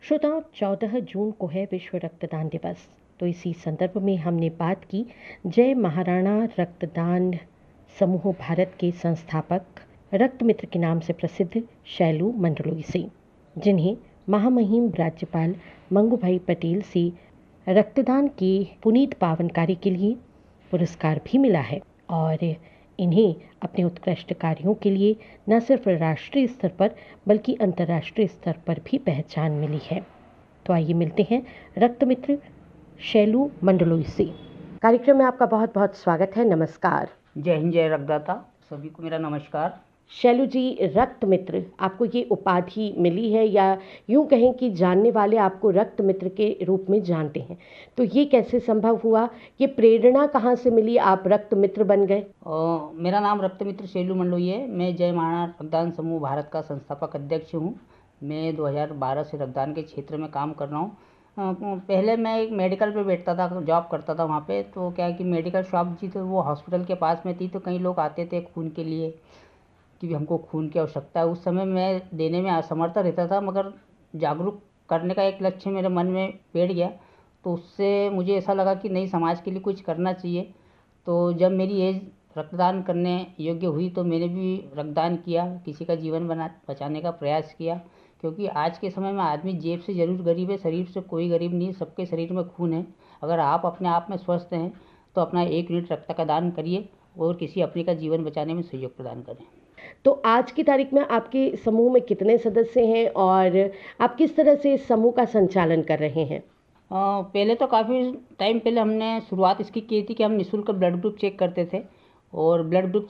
श्रोताओं, 14 जून को है विश्व रक्तदान दिवस। तो इसी संदर्भ में हमने बात की जय महाराणा रक्तदान समूह भारत के संस्थापक रक्त मित्र के नाम से प्रसिद्ध शैलू मंडलोई से, जिन्हें महामहिम राज्यपाल मंगूभाई पटेल से रक्तदान के पुनीत पावन कार्य के लिए पुरस्कार भी मिला है। और इन्हें अपने उत्कृष्ट कार्यों के लिए न सिर्फ राष्ट्रीय स्तर पर बल्कि अंतर्राष्ट्रीय स्तर पर भी पहचान मिली है। तो आइए मिलते हैं रक्त मित्र शैलू मंडलोई से। कार्यक्रम में आपका बहुत बहुत स्वागत है। नमस्कार। जय हिंद, जय रक्तदाता। सभी को मेरा नमस्कार। शैलू जी, रक्त मित्र आपको ये उपाधि मिली है, या यूं कहें कि जानने वाले आपको रक्त मित्र के रूप में जानते हैं, तो ये कैसे संभव हुआ? ये प्रेरणा कहाँ से मिली, आप रक्त मित्र बन गए? मेरा नाम रक्त मित्र शैलू मंडलोई है। मैं जय महाराणा रक्तदान समूह भारत का संस्थापक अध्यक्ष हूँ। मैं 2012 से रक्तदान के क्षेत्र में काम कर रहा हूँ। पहले मैं एक मेडिकल पे बैठता था, जॉब करता था वहाँ पे। तो क्या है कि मेडिकल शॉप जी तो वो हॉस्पिटल के पास में थी, तो कई लोग आते थे खून के लिए कि हमको खून की आवश्यकता है। उस समय मैं देने में असमर्थ रहता था, मगर जागरूक करने का एक लक्ष्य मेरे मन में बैठ गया। तो उससे मुझे ऐसा लगा कि नहीं, समाज के लिए कुछ करना चाहिए। तो जब मेरी एज रक्तदान करने योग्य हुई तो मैंने भी रक्तदान किया, किसी का जीवन बचाने का प्रयास किया। क्योंकि आज के समय में आदमी जेब से ज़रूर गरीब है, शरीर से कोई गरीब नहीं। सबके शरीर में खून है। अगर आप अपने आप में स्वस्थ हैं तो अपना 1 यूनिट रक्त का दान करिए और किसी अपने का जीवन बचाने में सहयोग प्रदान करें। तो आज की तारीख में आपके समूह में कितने सदस्य हैं और आप किस तरह से इस समूह का संचालन कर रहे हैं? पहले तो काफ़ी टाइम पहले हमने शुरुआत इसकी की थी कि हम निःशुल्क ब्लड ग्रुप चेक करते थे। और ब्लड ग्रुप